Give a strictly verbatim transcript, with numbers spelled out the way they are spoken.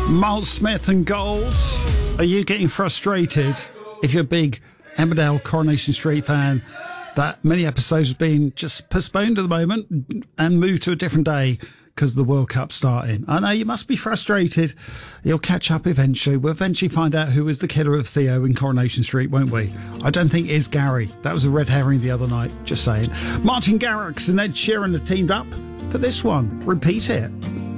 Miles Smith and Gold. Are you getting frustrated if you're a big Emmerdale Coronation Street fan that many episodes have been just postponed at the moment and moved to a different day because of the World Cup starting? I know you must be frustrated. You'll catch up eventually. We'll eventually find out who is the killer of Theo in Coronation Street, won't we? I don't think it is Gary. That was a red herring the other night, just saying. Martin Garrix and Ed Sheeran have teamed up for this one. Repeat It.